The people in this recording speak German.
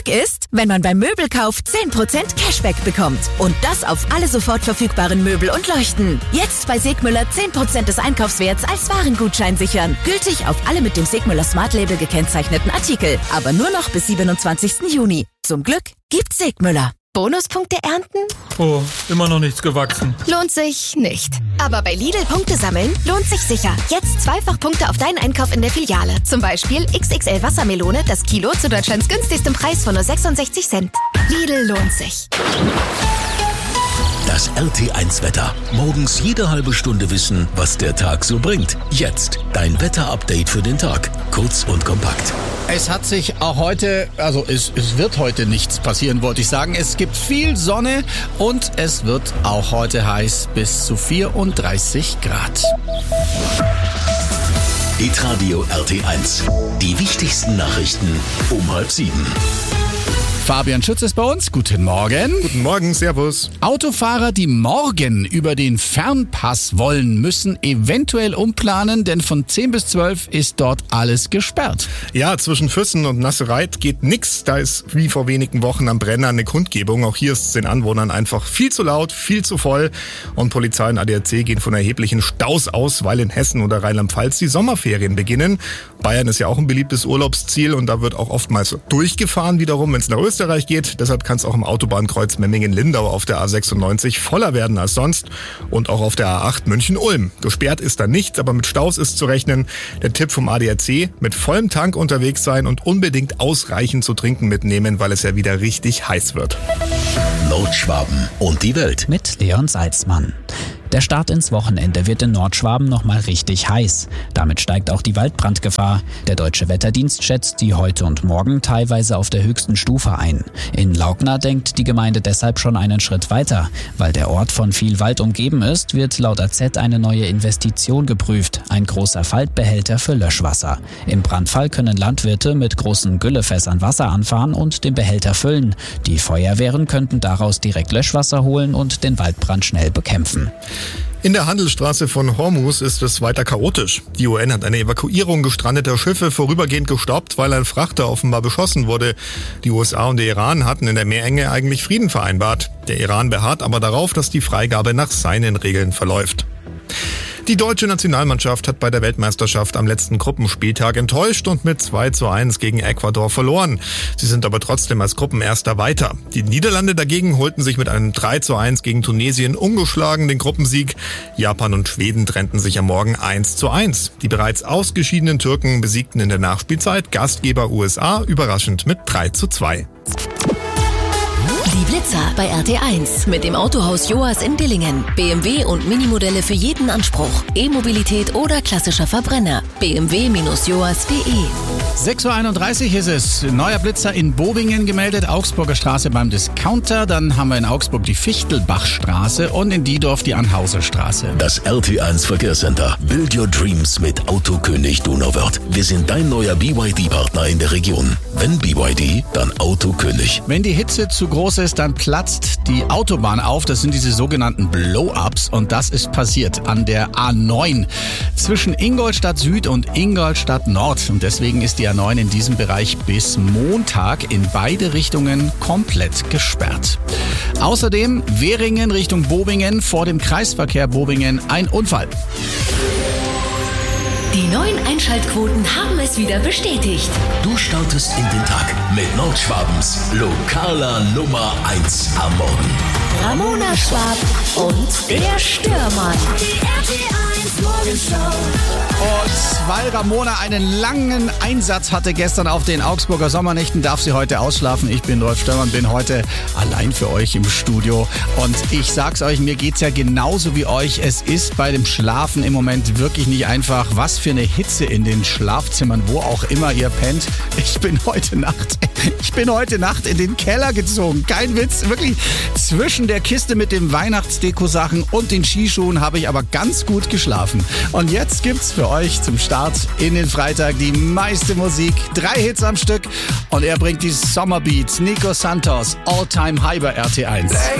Glück ist, wenn man beim Möbelkauf 10% Cashback bekommt. Und das auf alle sofort verfügbaren Möbel und Leuchten. Jetzt bei Segmüller 10% des Einkaufswerts als Warengutschein sichern. Gültig auf alle mit dem Segmüller Smart Label gekennzeichneten Artikel. Aber nur noch bis 27. Juni. Zum Glück gibt's Segmüller. Bonuspunkte ernten? Oh, immer noch nichts gewachsen. Lohnt sich nicht. Aber bei Lidl Punkte sammeln lohnt sich sicher. Jetzt zweifach Punkte auf deinen Einkauf in der Filiale. Zum Beispiel XXL Wassermelone, das Kilo zu Deutschlands günstigstem Preis von nur 66 Cent. Lidl lohnt sich. Das RT1-Wetter. Morgens jede halbe Stunde wissen, was der Tag so bringt. Jetzt dein Wetter-Update für den Tag. Kurz und kompakt. Es hat sich auch heute, es wird heute nichts passieren, wollte ich sagen. Es gibt viel Sonne und es wird auch heute heiß bis zu 34 Grad. Hitradio RT1. Die wichtigsten Nachrichten um 6:30. Fabian Schütz ist bei uns. Guten Morgen. Guten Morgen, servus. Autofahrer, die morgen über den Fernpass wollen, müssen eventuell umplanen, denn von 10 bis 12 ist dort alles gesperrt. Ja, zwischen Füssen und Nassereit geht nix. Da ist wie vor wenigen Wochen am Brenner eine Kundgebung. Auch hier ist es den Anwohnern einfach viel zu laut, viel zu voll. Und Polizei und ADAC gehen von erheblichen Staus aus, weil in Hessen oder Rheinland-Pfalz die Sommerferien beginnen. Bayern ist ja auch ein beliebtes Urlaubsziel und da wird auch oftmals durchgefahren wiederum, wenn es nach Österreich geht. Deshalb kann es auch im Autobahnkreuz Memmingen-Lindau auf der A96 voller werden als sonst und auch auf der A8 München-Ulm. Gesperrt ist da nichts, aber mit Staus ist zu rechnen. Der Tipp vom ADAC, mit vollem Tank unterwegs sein und unbedingt ausreichend zu trinken mitnehmen, weil es ja wieder richtig heiß wird. Nordschwaben und die Welt. Mit Leon Salzmann. Der Start ins Wochenende wird in Nordschwaben nochmal richtig heiß. Damit steigt auch die Waldbrandgefahr. Der Deutsche Wetterdienst schätzt die heute und morgen teilweise auf der höchsten Stufe ein. In Laugna denkt die Gemeinde deshalb schon einen Schritt weiter. Weil der Ort von viel Wald umgeben ist, wird laut AZ eine neue Investition geprüft. Ein großer Faltbehälter für Löschwasser. Im Brandfall können Landwirte mit großen Güllefässern Wasser anfahren und den Behälter füllen. Die Feuerwehren könnten daraus direkt Löschwasser holen und den Waldbrand schnell bekämpfen. In der Handelsstraße von Hormuz ist es weiter chaotisch. Die UN hat eine Evakuierung gestrandeter Schiffe vorübergehend gestoppt, weil ein Frachter offenbar beschossen wurde. Die USA und der Iran hatten in der Meerenge eigentlich Frieden vereinbart. Der Iran beharrt aber darauf, dass die Freigabe nach seinen Regeln verläuft. Die deutsche Nationalmannschaft hat bei der Weltmeisterschaft am letzten Gruppenspieltag enttäuscht und mit 2:1 gegen Ecuador verloren. Sie sind aber trotzdem als Gruppenerster weiter. Die Niederlande dagegen holten sich mit einem 3:1 gegen Tunesien ungeschlagen den Gruppensieg. Japan und Schweden trennten sich am Morgen 1:1. Die bereits ausgeschiedenen Türken besiegten in der Nachspielzeit Gastgeber USA überraschend mit 3:2. Die Blitzer bei RT1 mit dem Autohaus Joas in Dillingen. BMW und Minimodelle für jeden Anspruch. E-Mobilität oder klassischer Verbrenner. bmw-joas.de. 6:31 Uhr ist es. Neuer Blitzer in Bobingen gemeldet. Augsburger Straße beim Discounter. Dann haben wir in Augsburg die Fichtelbachstraße und in Diedorf die Anhauser Straße. Das RT1 Verkehrscenter. Build your dreams mit Autokönig Donauwörth. Wir sind dein neuer BYD-Partner in der Region. Wenn BYD, dann Autokönig. Wenn die Hitze zu groß ist, dann platzt die Autobahn auf. Das sind diese sogenannten Blow-Ups und das ist passiert an der A9 zwischen Ingolstadt Süd und Ingolstadt Nord. Und deswegen ist die A9 in diesem Bereich bis Montag in beide Richtungen komplett gesperrt. Außerdem Währingen Richtung Bobingen, vor dem Kreisverkehr Bobingen ein Unfall. Die neuen Einschaltquoten haben es wieder bestätigt. Du startest in den Tag mit Nordschwabens lokaler Nummer 1 am Morgen. Ramona Schwab und der Störmann. Die RT1 Morgenshow. Und weil Ramona einen langen Einsatz hatte gestern auf den Augsburger Sommernächten, darf sie heute ausschlafen. Ich bin Rolf Störmann, bin heute allein für euch im Studio. Und ich sag's euch, mir geht's ja genauso wie euch. Es ist bei dem Schlafen im Moment wirklich nicht einfach. Was für eine Hitze in den Schlafzimmern, wo auch immer ihr pennt. Ich bin heute Nacht in den Keller gezogen. Kein Witz, wirklich. Zwischen der Kiste mit den Weihnachtsdeko-Sachen und den Skischuhen habe ich aber ganz gut geschlafen. Und jetzt gibt's für euch zum Start in den Freitag die meiste Musik. 3 Hits am Stück und er bringt die Sommerbeats. Nico Santos, All Time High bei RT1.